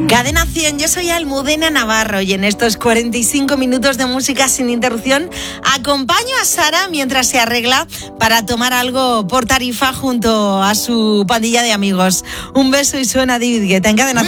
Cadena 100, yo soy Almudena Navarro y en estos 45 minutos de música sin interrupción acompaño a Sara mientras se arregla para tomar algo por Tarifa junto a su pandilla de amigos. Un beso y suena David Guetta en Cadena 100.